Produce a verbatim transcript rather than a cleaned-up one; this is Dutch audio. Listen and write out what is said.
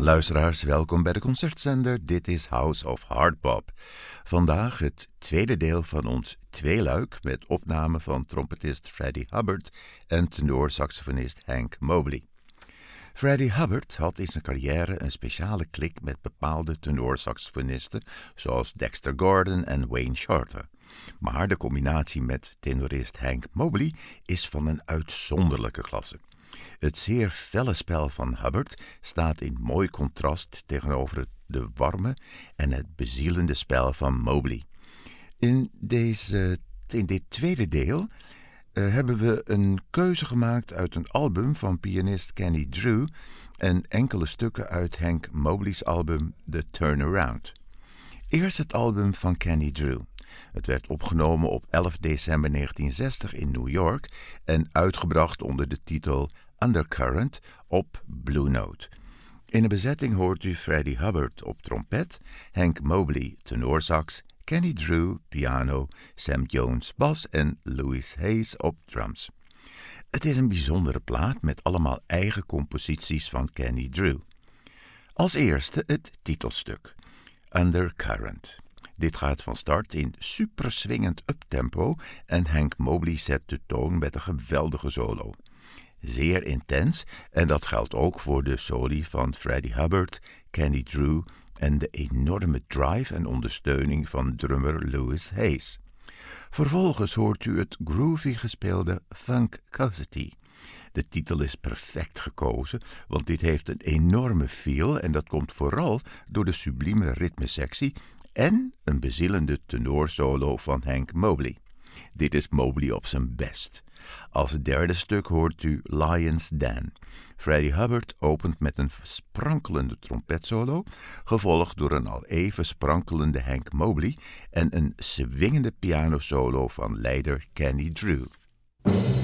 Luisteraars, welkom bij de concertzender. Dit is House of Hardbop. Vandaag het tweede deel van ons tweeluik met opname van trompetist Freddie Hubbard en tenorsaxofonist Hank Mobley. Freddie Hubbard had in zijn carrière een speciale klik met bepaalde tenorsaxofonisten zoals Dexter Gordon en Wayne Shorter. Maar de combinatie met tenorist Hank Mobley is van een uitzonderlijke klasse. Het zeer felle spel van Hubbard staat in mooi contrast tegenover de warme en het bezielende spel van Mobley. In, deze, in dit tweede deel uh, hebben we een keuze gemaakt uit een album van pianist Kenny Drew en enkele stukken uit Hank Mobley's album The Turnaround. Eerst het album van Kenny Drew. Het werd opgenomen op elf december negentien zestig in New York en uitgebracht onder de titel Undercurrent op Blue Note. In de bezetting hoort u Freddie Hubbard op trompet, Hank Mobley tenorsax, Kenny Drew piano, Sam Jones bas en Louis Hayes op drums. Het is een bijzondere plaat met allemaal eigen composities van Kenny Drew. Als eerste het titelstuk, Undercurrent. Dit gaat van start in super swingend uptempo en Hank Mobley zet de toon met een geweldige solo. Zeer intens en dat geldt ook voor de soli van Freddie Hubbard, Kenny Drew en de enorme drive en ondersteuning van drummer Louis Hayes. Vervolgens hoort u het groovy gespeelde Funkosity. De titel is perfect gekozen, want dit heeft een enorme feel en dat komt vooral door de sublieme ritmesectie en een bezielende tenorsolo van Hank Mobley. Dit is Mobley op zijn best. Als derde stuk hoort u Lion's Den. Freddie Hubbard opent met een sprankelende trompetsolo, gevolgd door een al even sprankelende Hank Mobley en een swingende pianosolo van leider Kenny Drew.